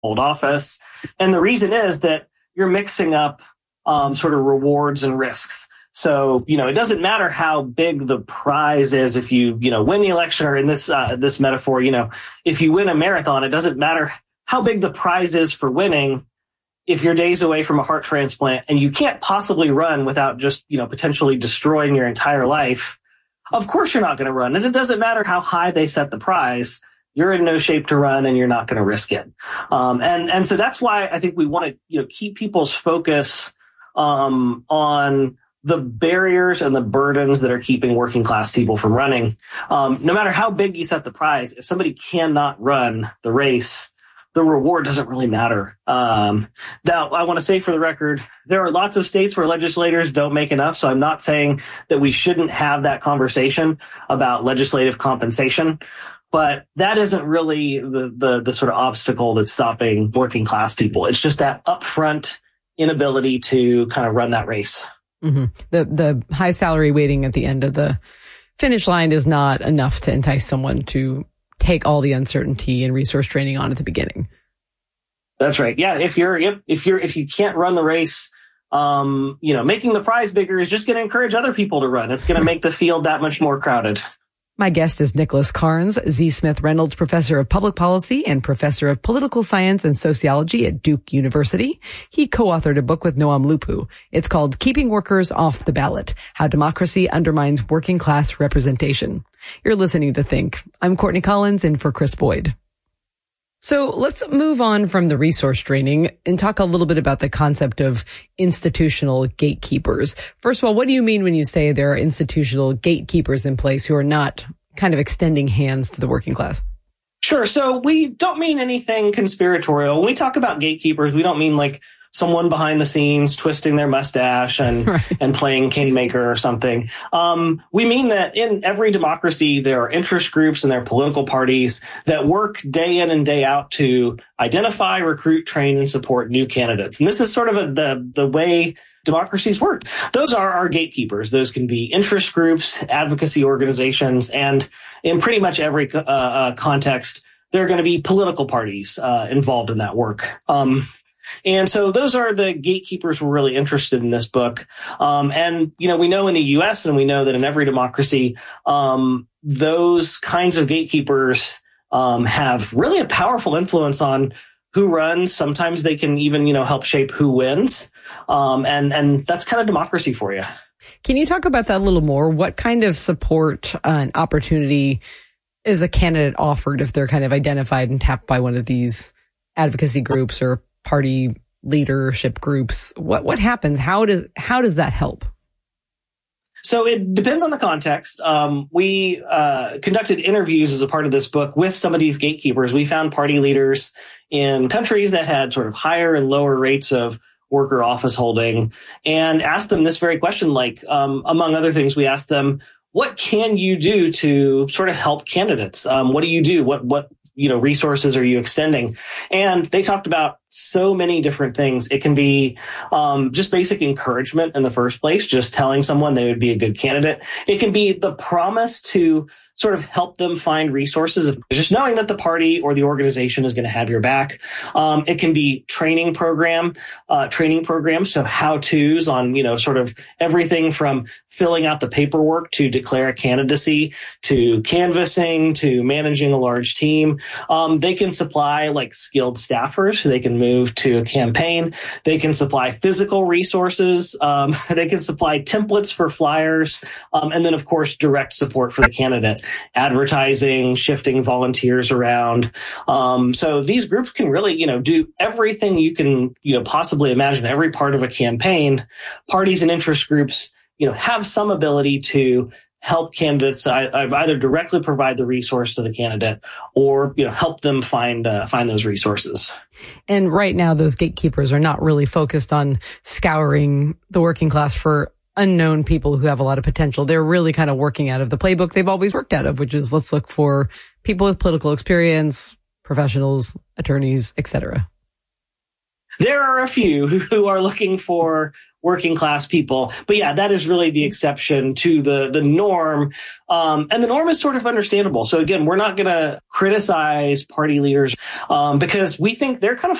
hold office. And the reason is that you're mixing up sort of rewards and risks. So, it doesn't matter how big the prize is if you win the election, or in this metaphor, if you win a marathon, it doesn't matter how big the prize is for winning. If you're days away from a heart transplant and you can't possibly run without just, potentially destroying your entire life, of course you're not going to run. And it doesn't matter how high they set the prize. You're in no shape to run and you're not going to risk it. And so that's why I think we want to, keep people's focus on the barriers and the burdens that are keeping working class people from running. No matter how big you set the prize, if somebody cannot run the race, the reward doesn't really matter. Now, I want to say for the record, there are lots of states where legislators don't make enough. So I'm not saying that we shouldn't have that conversation about legislative compensation, but that isn't really the sort of obstacle that's stopping working class people. It's just that upfront inability to kind of run that race. Mm-hmm. The high salary waiting at the end of the finish line is not enough to entice someone to take all the uncertainty and resource training on at the beginning. That's right. Yeah. If you can't run the race, making the prize bigger is just going to encourage other people to run. It's going to make the field that much more crowded. My guest is Nicholas Carnes, Z. Smith Reynolds Professor of Public Policy and Professor of Political Science and Sociology at Duke University. He co-authored a book with Noam Lupu. It's called Keeping Workers Off the Ballot: How Democracy Undermines Working Class Representation. You're listening to Think. I'm Courtney Collins in for Chris Boyd. So let's move on from the resource draining and talk a little bit about the concept of institutional gatekeepers. First of all, what do you mean when you say there are institutional gatekeepers in place who are not kind of extending hands to the working class? Sure. So we don't mean anything conspiratorial. When we talk about gatekeepers, we don't mean like someone behind the scenes twisting their mustache and playing kingmaker or something. We mean that in every democracy, there are interest groups and there are political parties that work day in and day out to identify, recruit, train, and support new candidates. And this is sort of the way democracies work. Those are our gatekeepers. Those can be interest groups, advocacy organizations, and in pretty much every context, there are going to be political parties involved in that work. And so those are the gatekeepers we're really interested in this book. And, we know in the U.S. and we know that in every democracy, those kinds of gatekeepers have really a powerful influence on who runs. Sometimes they can even, help shape who wins. And that's kind of democracy for you. Can you talk about that a little more? What kind of support and opportunity is a candidate offered if they're kind of identified and tapped by one of these advocacy groups or party leadership groups? What happens? How does that help? So it depends on the context. We conducted interviews as a part of this book with some of these gatekeepers. We found party leaders in countries that had sort of higher and lower rates of worker office holding and asked them this very question. Like, among other things, we asked them, what can you do to sort of help candidates? What do you do? What resources are you extending? And they talked about so many different things. It can be just basic encouragement in the first place, just telling someone they would be a good candidate. It can be the promise to sort of help them find resources of just knowing that the party or the organization is going to have your back. It can be training programs, so how-tos on, sort of everything from filling out the paperwork to declare a candidacy, to canvassing, to managing a large team. They can supply like skilled staffers who they can move to a campaign. They can supply physical resources. They can supply templates for flyers. And then, of course, direct support for the candidate, advertising, shifting volunteers around. So these groups can really, do everything you can, possibly imagine. Every part of a campaign, parties and interest groups, have some ability to help candidates either directly provide the resource to the candidate or, help them find those resources. And right now, those gatekeepers are not really focused on scouring the working class for unknown people who have a lot of potential. They're really kind of working out of the playbook they've always worked out of, which is let's look for people with political experience, professionals, attorneys, etc. There are a few who are looking for working class people. But yeah, that is really the exception to the norm. And the norm is sort of understandable. So again, we're not going to criticize party leaders because we think they're kind of